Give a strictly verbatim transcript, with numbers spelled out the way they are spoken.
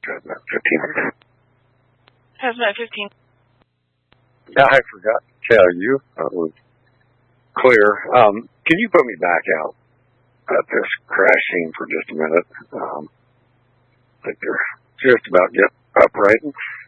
Hazmat fifteen. Hazmat fifteen. I forgot to tell you, uh, it was clear. Um, can you put me back out at this crash scene for just a minute? Um, I think they're just about get upright.